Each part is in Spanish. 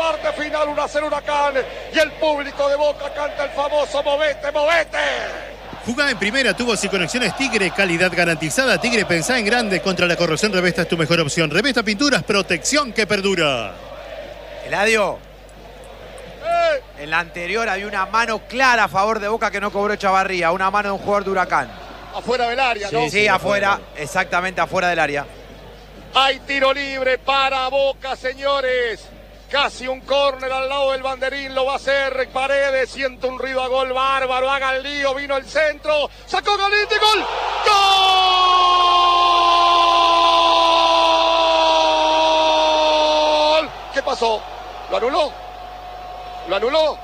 parte final, 1-0 Huracán, y el público de Boca canta el famoso movete, movete. Jugá en primera, tubos y conexiones Tigre, calidad garantizada. Tigre, pensá en grande, contra la corrosión Revesta es tu mejor opción. Revesta Pinturas, protección que perdura. Eladio, en la anterior había una mano clara a favor de Boca que no cobró Chavarría, una mano de un jugador de Huracán. Afuera del área, ¿no? Sí, afuera, exactamente afuera del área. Hay tiro libre para Boca, señores. Casi un córner al lado del banderín, lo va a hacer Paredes, siente un ruido a gol bárbaro, haga el lío, vino el centro, sacó Galíndez, gol, ¡gol! ¿Qué pasó? ¿Lo anuló? ¿Lo anuló?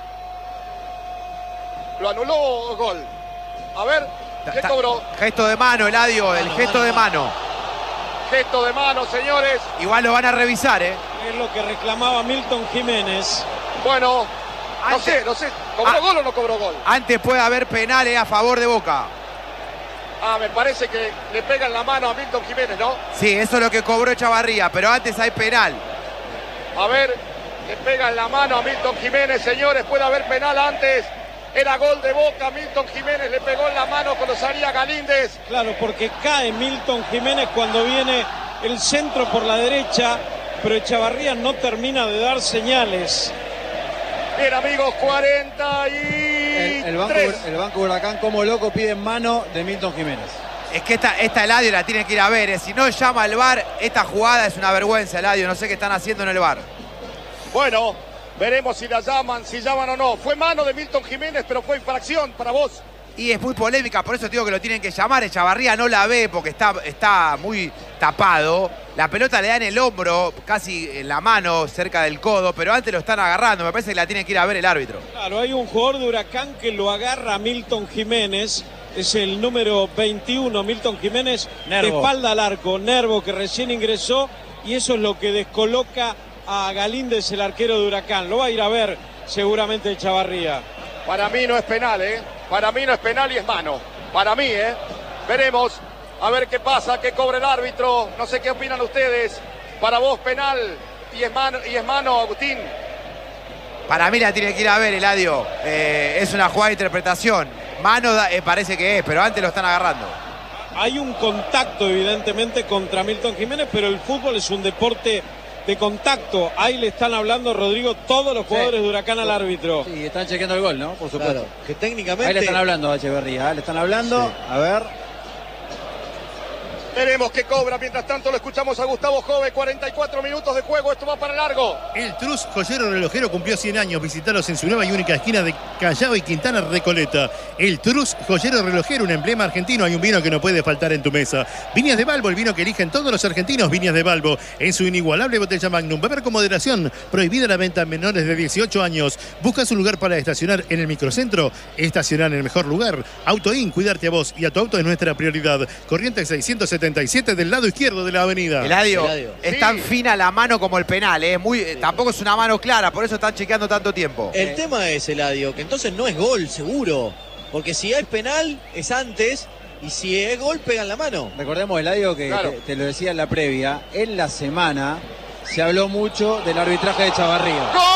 ¿Lo anuló, gol? A ver, ¿qué cobró? Gesto de mano, Eladio, el gesto de mano. Gesto de mano, señores. Igual lo van a revisar, ¿eh? Es lo que reclamaba Milton Jiménez. Bueno, no sé, ¿cobró gol o no cobró gol? Antes puede haber penales a favor de Boca. Me parece que le pegan la mano a Milton Jiménez, ¿no? Sí, eso es lo que cobró Chavarría, pero antes hay penal. A ver, le pegan la mano a Milton Jiménez, señores, puede haber penal antes. Era gol de Boca, Milton Jiménez le pegó en la mano cuando salía Galíndez. Claro, porque cae Milton Jiménez cuando viene el centro por la derecha, pero Echavarría no termina de dar señales. Bien, amigos, 43. El banco Huracán como loco pide mano de Milton Jiménez. Es que esta Eladio la tiene que ir a ver. Si no llama al VAR, esta jugada es una vergüenza, Eladio. No sé qué están haciendo en el VAR. Bueno, veremos si la llaman, si llaman o no. Fue mano de Milton Jiménez, pero fue infracción para vos. Y es muy polémica, por eso digo que lo tienen que llamar. Echavarría no la ve porque está muy tapado. La pelota le da en el hombro, casi en la mano, cerca del codo, pero antes lo están agarrando. Me parece que la tiene que ir a ver el árbitro. Claro, hay un jugador de Huracán que lo agarra a Milton Jiménez. Es el número 21, Milton Jiménez, de espalda al arco. Nervo, que recién ingresó, y eso es lo que descoloca a Galíndez, el arquero de Huracán. Lo va a ir a ver seguramente Echavarría. Para mí no es penal, Para mí no es penal y es mano. Para mí, Veremos. A ver qué pasa, qué cobra el árbitro. No sé qué opinan ustedes. Para vos penal y es mano, Agustín. Para mí la tiene que ir a ver, Eladio. Es una jugada de interpretación. Mano parece que es, pero antes lo están agarrando. Hay un contacto, evidentemente, contra Milton Jiménez, pero el fútbol es un deporte de contacto. Ahí le están hablando, Rodrigo, todos los jugadores de Huracán al árbitro. Sí, están chequeando el gol, ¿no? Por supuesto. Claro, que técnicamente... Ahí le están hablando a Echeverría, le están hablando. Sí. A ver. Veremos qué cobra. Mientras tanto lo escuchamos a Gustavo Jove. 44 minutos de juego. Esto va para largo. El Trus Joyero Relojero cumplió 100 años. Visítalos en su nueva y única esquina de Callao y Quintana Recoleta. El Trus Joyero Relojero, un emblema argentino. Hay un vino que no puede faltar en tu mesa. Viñas de Balbo, el vino que eligen todos los argentinos. Viñas de Balbo, en su inigualable botella Magnum. Beber con moderación. Prohibida la venta a menores de 18 años. Busca su lugar para estacionar en el microcentro. Estacionar en el mejor lugar. Autoin, cuidarte a vos y a tu auto es nuestra prioridad. Corrientes 677 del lado izquierdo de la avenida. Eladio, es tan fina la mano como el penal, tampoco es una mano clara, por eso están chequeando tanto tiempo. El tema es, Eladio, que entonces no es gol, seguro. Porque si es penal, es antes. Y si es gol, pegan la mano. Recordemos, Eladio, que claro, te lo decía en la previa. En la semana se habló mucho del arbitraje de Echavarría. ¡Gol!